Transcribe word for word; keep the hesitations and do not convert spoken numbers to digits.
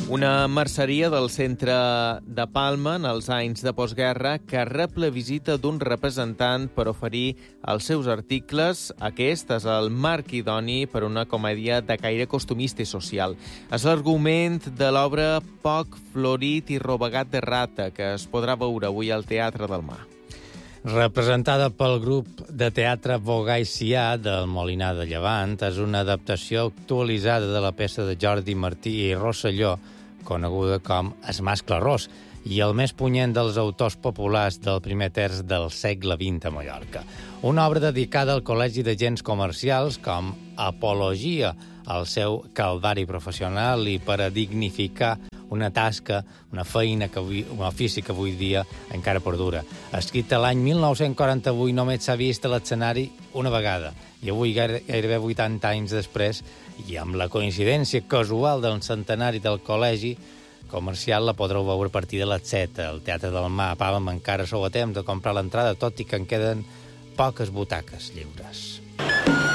Una merceria del centre de Palma en els anys de postguerra que rep la visita d'un representant per oferir els seus articles. Aquest és el marc idoni per una comèdia de caire costumista i social. És l'argument de l'obra Poc florit i robagat de rata, que es podrà veure avui al Teatre del Mar. Representada pel grup de teatre Vogaicià del Molinar de Llevant, és una adaptació actualitzada de la peça de Jordi Martí i Rosselló, coneguda com Es mascle ros, i el més punyent dels autors populars del primer terç del segle vint a Mallorca. Una obra dedicada al Col·legi d'Agents Comercials com apologia al seu calvari professional i per a dignificar una tasca, una feina, que avui, un ofici que avui dia encara perdura. Escrita l'any mil nou-cents quaranta-vuit, només s'ha vist a l'escenari una vegada, i avui, gairebé vuitanta anys després, i amb la coincidència casual del centenari del Col·legi Comercial, la podreu veure a partir de les set al Teatre del Mar. A Palma encara sou a temps de comprar l'entrada, tot i que en queden poques butaques lliures.